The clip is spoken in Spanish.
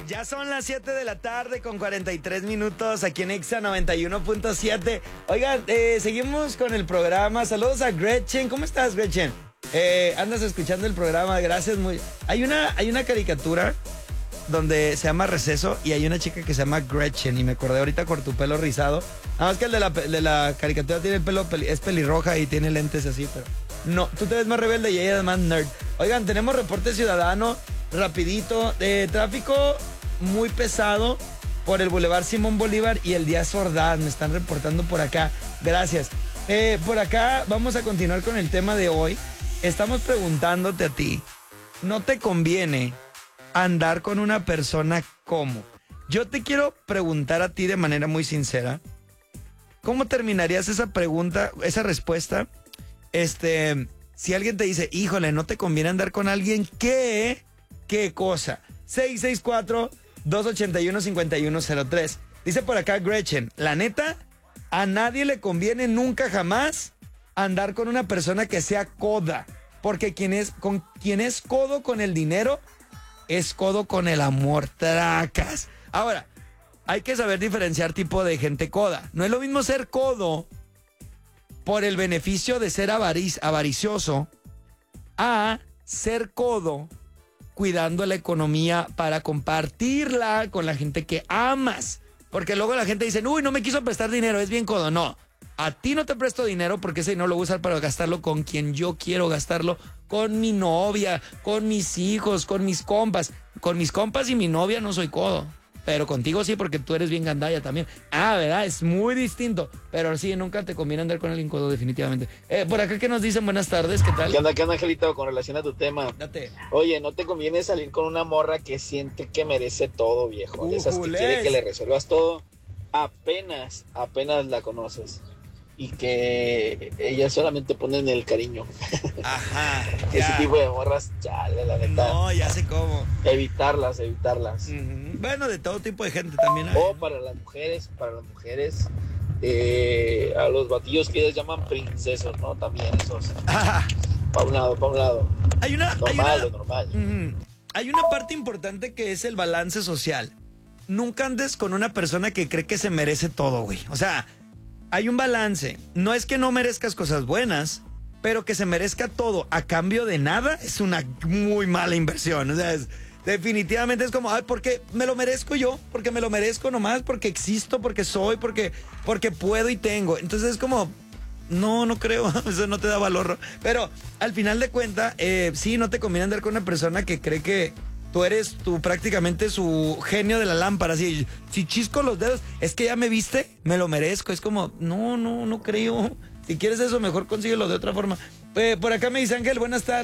Ya son las 7 de la tarde con 43 minutos aquí en Exa 91.7. Oigan, seguimos con el programa. Saludos a Gretchen. ¿Cómo estás, Gretchen? Andas escuchando el programa, gracias. Hay una caricatura donde se llama Receso y hay una chica que se llama Gretchen y me acordé ahorita con tu pelo rizado. Nada más que el de la caricatura tiene el pelo, es pelirroja y tiene lentes así, pero no, tú te ves más rebelde y ella es más nerd. Oigan, tenemos reporte ciudadano rapidito de tráfico muy pesado por el Boulevard Simón Bolívar y el Díaz Ordaz. Me están reportando por acá. Gracias. Por acá vamos a continuar con el tema de hoy. Estamos preguntándote a ti, ¿no te conviene andar con una persona como? Yo te quiero preguntar a ti de manera muy sincera, ¿cómo terminarías esa pregunta, esa respuesta? Si alguien te dice, híjole, no te conviene andar con alguien, ¿qué cosa? 664-281-5103. Dice por acá Gretchen, la neta, a nadie le conviene nunca jamás andar con una persona que sea coda, porque quien es codo con el dinero es codo con el amor, tracas. Ahora, hay que saber diferenciar tipo de gente coda. No es lo mismo ser codo por el beneficio de ser avaricioso a ser codo cuidando la economía para compartirla con la gente que amas. Porque luego la gente dice, uy, no me quiso prestar dinero, es bien codo. No, a ti no te presto dinero porque ese no lo voy a usar para gastarlo con quien yo quiero gastarlo, con mi novia, con mis hijos, con mis compas. Con mis compas y mi novia no soy codo, pero contigo sí, porque tú eres bien gandalla también. ¿Verdad? Es muy distinto, pero sí, nunca te conviene andar con alguien codo, definitivamente. Por acá que nos dicen, buenas tardes, ¿qué tal? ¿Qué onda, Angelito? Con relación a tu tema. Date. Oye, no te conviene salir con una morra que siente que merece todo, viejo. De esas que quiere que le resuelvas todo. Apenas la conoces. Y que ella solamente pone en el cariño. Ajá. Ese tipo de morras, chale, la neta. No, ya sé cómo. Evitarlas. Bueno, de todo tipo de gente también hay, O ¿no? para las mujeres, a los batillos que ellas llaman princesos, ¿no? También esos. Pa' un lado. Normal. Hay una parte importante que es el balance social. Nunca andes con una persona que cree que se merece todo, güey. O sea, hay un balance. No es que no merezcas cosas buenas, pero que se merezca todo a cambio de nada es una muy mala inversión. O sea, definitivamente es como, porque me lo merezco yo, porque me lo merezco nomás, porque existo, porque soy, porque puedo y tengo. Entonces es como, no creo, eso no te da valor. Pero al final de cuentas, sí, no te conviene andar con una persona que cree que tú eres prácticamente su genio de la lámpara. Así, si chisco los dedos, es que ya me viste, me lo merezco. Es como, no creo. Si quieres eso, mejor consíguelo de otra forma. Por acá me dice Ángel, buenas tardes.